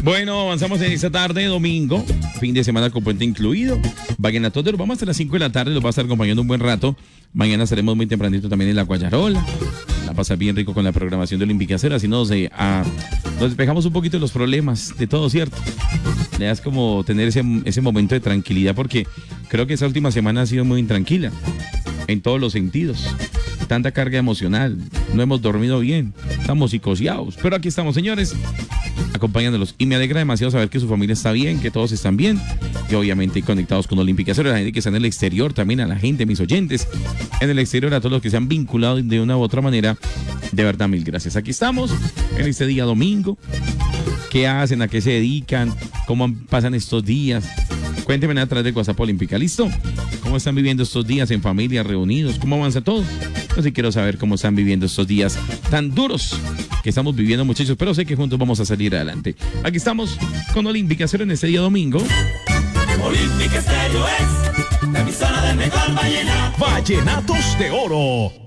Bueno, avanzamos en esta tarde, domingo, fin de semana con puente incluido. Vayan a todos, vamos hasta las 5 de la tarde, los va a estar acompañando un buen rato. Mañana estaremos muy tempranito también en la Guayarola. La pasa bien rico con la programación de Olímpica Cero, así nos despejamos un poquito de los problemas de todo, ¿cierto? Le das como tener ese momento de tranquilidad, porque creo que esa última semana ha sido muy intranquila en todos los sentidos. Tanta carga emocional, no hemos dormido bien, estamos psicoseados, pero aquí estamos, señores, acompañándolos, y me alegra demasiado saber que su familia está bien, que todos están bien, y obviamente conectados con Olímpica Cero, la gente que está en el exterior, también a la gente, mis oyentes en el exterior, a todos los que se han vinculado de una u otra manera, de verdad, mil gracias. Aquí estamos en este día domingo. ¿Qué hacen? ¿A qué se dedican? ¿Cómo pasan estos días? Cuéntenme a través de WhatsApp Olímpica, ¿listo? ¿Cómo están viviendo estos días en familia, reunidos? ¿Cómo avanza todo? Yo sí quiero saber cómo están viviendo estos días tan duros que estamos viviendo, muchachos, pero sé que juntos vamos a salir adelante. Aquí estamos con Olímpica Cero en este día domingo. Olímpica Estéreo es la emisora del mejor vallenato. Vallenatos de Oro.